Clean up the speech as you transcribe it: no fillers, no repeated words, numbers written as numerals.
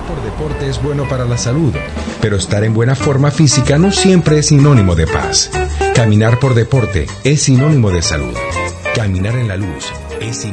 por deporte es bueno para la salud, pero estar en buena forma física no siempre es sinónimo de paz. Caminar por deporte es sinónimo de salud. Caminar en la luz es sinónimo